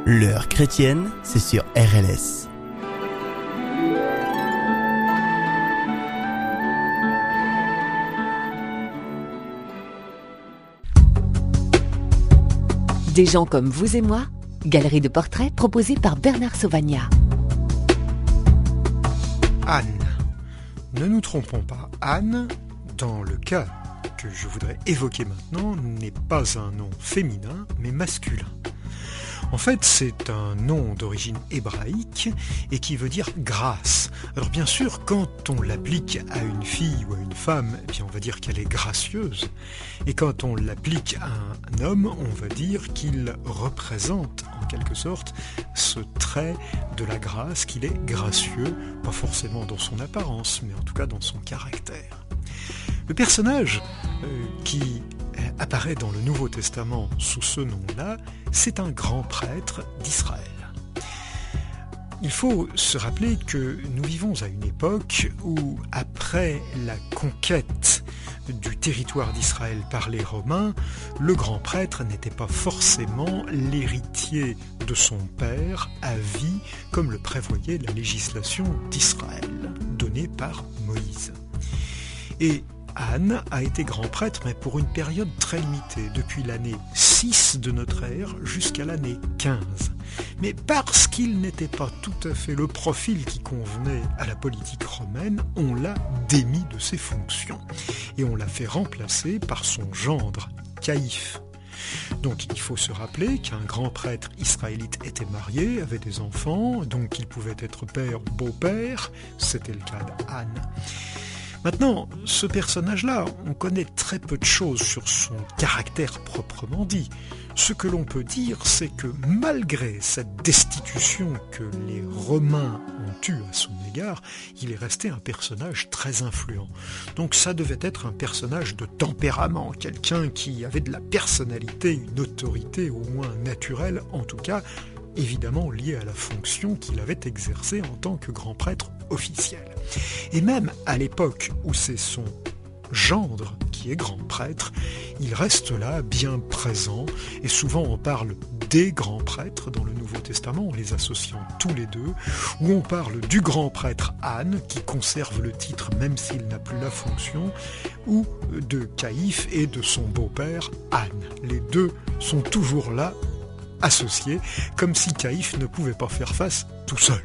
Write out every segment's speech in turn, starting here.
L'heure chrétienne, c'est sur RLS. Des gens comme vous et moi, galerie de portraits proposée par Bernard Sauvagnat. Anne. Ne nous trompons pas, Anne, dans le cas que je voudrais évoquer maintenant, n'est pas un nom féminin, mais masculin. En fait, c'est un nom d'origine hébraïque et qui veut dire grâce. Alors bien sûr, quand on l'applique à une fille ou à une femme, eh bien on va dire qu'elle est gracieuse. Et quand on l'applique à un homme, on va dire qu'il représente en quelque sorte ce trait de la grâce, qu'il est gracieux, pas forcément dans son apparence, mais en tout cas dans son caractère. Le personnage qui apparaît dans le Nouveau Testament sous ce nom-là, c'est un grand prêtre d'Israël. Il faut se rappeler que nous vivons à une époque où, après la conquête du territoire d'Israël par les Romains, le grand prêtre n'était pas forcément l'héritier de son père à vie, comme le prévoyait la législation d'Israël, donnée par Moïse. Et Anne a été grand prêtre, mais pour une période très limitée, depuis l'année 6 de notre ère jusqu'à l'année 15. Mais parce qu'il n'était pas tout à fait le profil qui convenait à la politique romaine, on l'a démis de ses fonctions. Et on l'a fait remplacer par son gendre, Caïphe. Donc il faut se rappeler qu'un grand prêtre israélite était marié, avait des enfants, donc il pouvait être père ou beau-père, c'était le cas d'Anne. Maintenant, ce personnage-là, on connaît très peu de choses sur son caractère proprement dit. Ce que l'on peut dire, c'est que malgré cette destitution que les Romains ont eue à son égard, il est resté un personnage très influent. Donc ça devait être un personnage de tempérament, quelqu'un qui avait de la personnalité, une autorité au moins naturelle, en tout cas, évidemment liée à la fonction qu'il avait exercée en tant que grand prêtre officiel. Et même à l'époque où c'est son gendre qui est grand prêtre, il reste là bien présent, et souvent on parle des grands prêtres dans le Nouveau Testament, en les associant tous les deux, ou on parle du grand prêtre Anne, qui conserve le titre même s'il n'a plus la fonction, ou de Caïphe et de son beau-père Anne. Les deux sont toujours là, associés, comme si Caïphe ne pouvait pas faire face tout seul.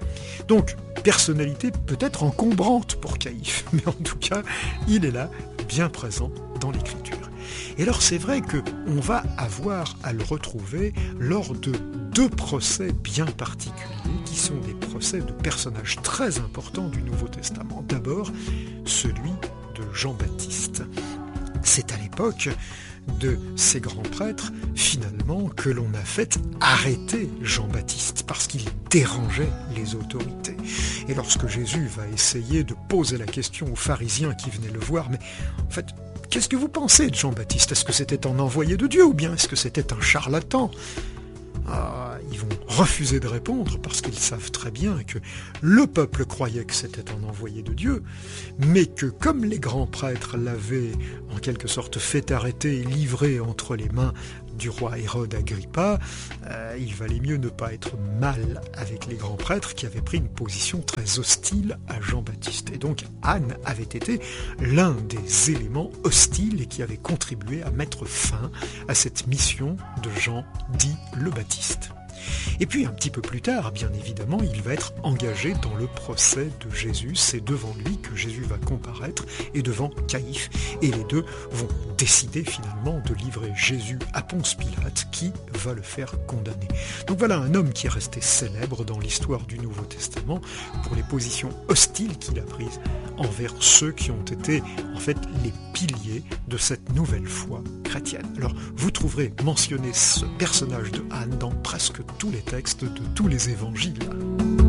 Donc, personnalité peut-être encombrante pour Caïphe, mais en tout cas, il est là, bien présent dans l'écriture. Et alors c'est vrai qu'on va avoir à le retrouver lors de deux procès bien particuliers, qui sont des procès de personnages très importants du Nouveau Testament. D'abord, celui de Jean-Baptiste. C'est à l'époque de ces grands prêtres, finalement, que l'on a fait arrêter Jean-Baptiste parce qu'il dérangeait les autorités. Et lorsque Jésus va essayer de poser la question aux pharisiens qui venaient le voir, mais en fait, qu'est-ce que vous pensez de Jean-Baptiste? Est-ce que c'était un envoyé de Dieu ou bien est-ce que c'était un charlatan? Ils vont refuser de répondre parce qu'ils savent très bien que le peuple croyait que c'était un envoyé de Dieu, mais que comme les grands prêtres l'avaient en quelque sorte fait arrêter et livré entre les mains du roi Hérode Agrippa, il valait mieux ne pas être mal avec les grands prêtres qui avaient pris une position très hostile à Jean-Baptiste. Et donc Anne avait été l'un des éléments hostiles et qui avait contribué à mettre fin à cette mission de Jean dit le Baptiste. Et puis un petit peu plus tard, bien évidemment, il va être engagé dans le procès de Jésus. C'est devant lui que Jésus va comparaître et devant Caïphe. Et les deux vont décider finalement de livrer Jésus à Ponce Pilate qui va le faire condamner. Donc voilà un homme qui est resté célèbre dans l'histoire du Nouveau Testament pour les positions hostiles qu'il a prises envers ceux qui ont été en fait les piliers de cette nouvelle foi chrétienne. Alors vous trouverez mentionné ce personnage de Anne dans presque tous les textes de tous les évangiles.